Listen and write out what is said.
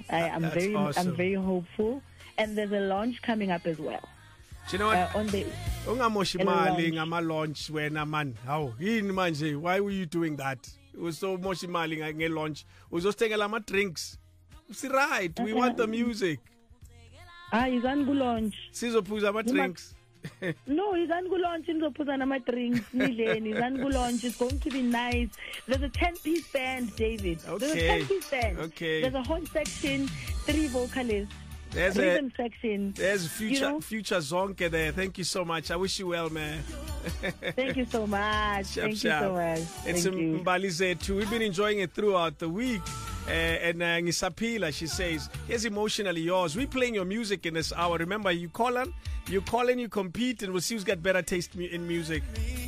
I'm very hopeful, and there's a launch coming up as well. Do you know what? On the Ungamoshi mali ngama launch wena man. How? Yini manje? Why were you doing that? It was so moshi mali nge launch. Uzostengela ama drinks. See right, we want the music. Izan launch. Sizophuza ama drinks. No, izan launch ngizophuza ama drinks nidleni. Izan launch is going to be nice. There's a 10-piece band, David. Okay. There's a 10-piece band. Okay. There's a horn section, 3 vocalists. There's rhythm section. There's future Zonke there. Thank you so much. I wish you well, man. Thank you so much. Thank you so much. It's Mbali too. We've been enjoying it throughout the week. And Ngisapila, she says, here's Emotionally Yours. We're playing your music in this hour. Remember, you call in, you compete, and we'll see who's got better taste in music.